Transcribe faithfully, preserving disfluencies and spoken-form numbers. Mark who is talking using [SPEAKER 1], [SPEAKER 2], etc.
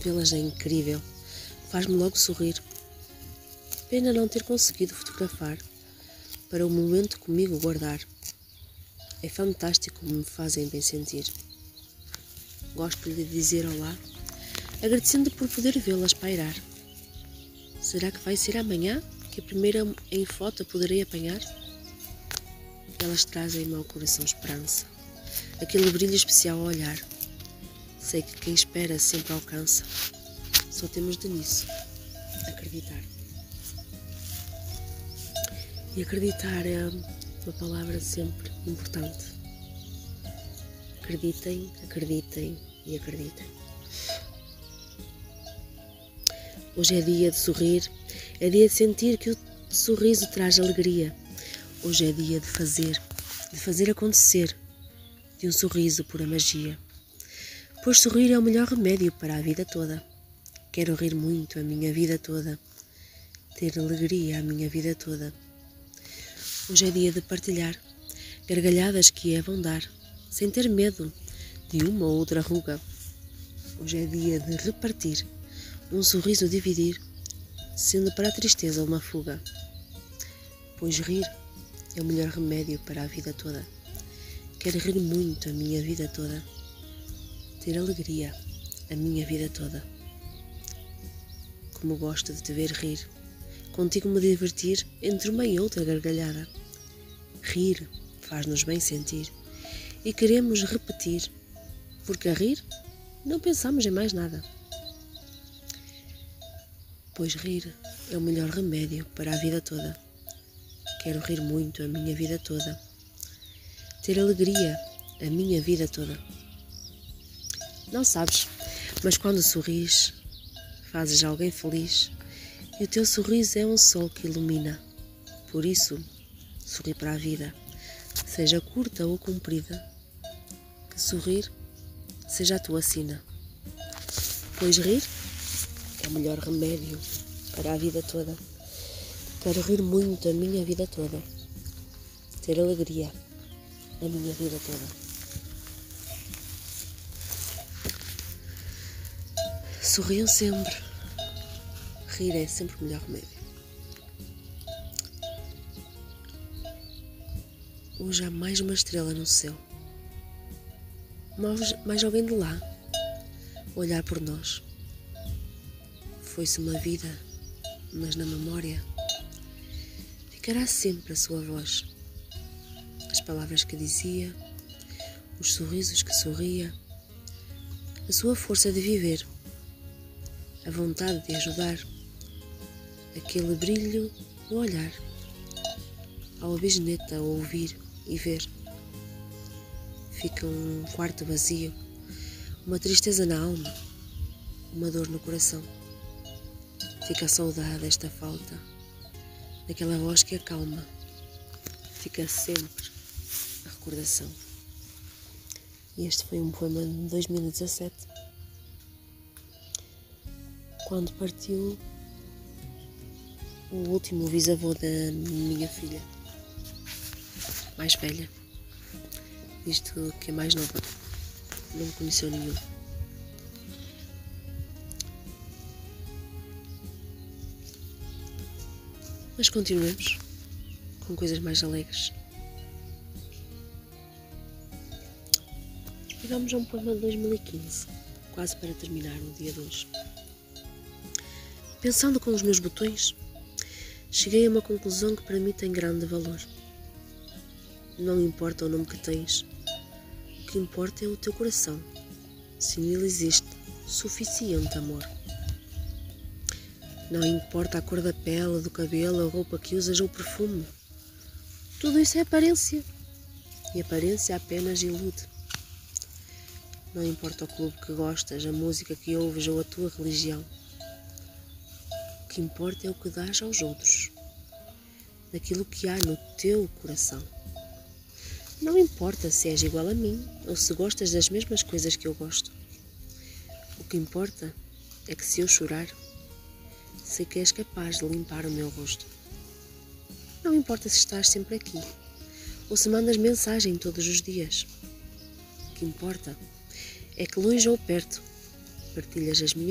[SPEAKER 1] Vê-las é incrível, faz-me logo sorrir. Pena não ter conseguido fotografar, para o momento comigo guardar. É fantástico como me fazem bem sentir. Gosto de dizer olá, agradecendo por poder vê-las pairar. Será que vai ser amanhã que a primeira em foto poderei apanhar? Elas trazem-me ao coração esperança, aquele brilho especial ao olhar. Sei que quem espera sempre alcança. Só temos de nisso acreditar. E acreditar é uma palavra sempre importante. Acreditem, acreditem e acreditem. Hoje é dia de sorrir, é dia de sentir que o sorriso traz alegria. Hoje é dia de fazer, de fazer acontecer, de um sorriso pura magia. Pois sorrir é o melhor remédio para a vida toda. Quero rir muito a minha vida toda, ter alegria a minha vida toda. Hoje é dia de partilhar gargalhadas que é bom dar, sem ter medo de uma ou outra ruga. Hoje é dia de repartir, um sorriso dividir, sendo para a tristeza uma fuga. Pois rir é o melhor remédio para a vida toda. Quero rir muito a minha vida toda, ter alegria a minha vida toda. Como gosto de te ver rir, contigo me divertir entre uma e outra gargalhada. Rir faz-nos bem sentir e queremos repetir, porque a rir não pensamos em mais nada. Pois rir é o melhor remédio para a vida toda. Quero rir muito a minha vida toda, ter alegria a minha vida toda. Não sabes, mas quando sorris, fazes alguém feliz e o teu sorriso é um sol que ilumina. Por isso, sorri para a vida, seja curta ou comprida, que sorrir seja a tua sina. Pois rir é o melhor remédio para a vida toda. Quero rir muito a minha vida toda, ter alegria a minha vida toda. Sorriam sempre. Rir é sempre o melhor remédio. Hoje há mais uma estrela no céu. Mais, mais alguém de lá olhar por nós. Foi-se uma vida, mas na memória ficará sempre a sua voz. As palavras que dizia, os sorrisos que sorria, a sua força de viver, a vontade de ajudar, aquele brilho no olhar, ao a bisneta ouvir e ver. Fica um quarto vazio, uma tristeza na alma, uma dor no coração. Fica a saudade, esta falta, daquela voz que acalma. Fica sempre a recordação. E este foi um poema de dois mil e dezassete, quando partiu o último bisavô da minha filha mais velha, isto que é mais nova, não me conheceu nenhum. Mas continuemos com coisas mais alegres. E vamos a um poema de dois mil e quinze, quase para terminar o dia de hoje. Pensando com os meus botões, cheguei a uma conclusão que para mim tem grande valor. Não importa o nome que tens, o que importa é o teu coração, se nele existe suficiente amor. Não importa a cor da pele, do cabelo, a roupa que usas ou o perfume. Tudo isso é aparência, e aparência apenas ilude. Não importa o clube que gostas, a música que ouves ou a tua religião. O que importa é o que dás aos outros, daquilo que há no teu coração. Não importa se és igual a mim ou se gostas das mesmas coisas que eu gosto. O que importa é que se eu chorar, sei que és capaz de limpar o meu rosto. Não importa se estás sempre aqui ou se mandas mensagem todos os dias. O que importa é que longe ou perto partilhas as minhas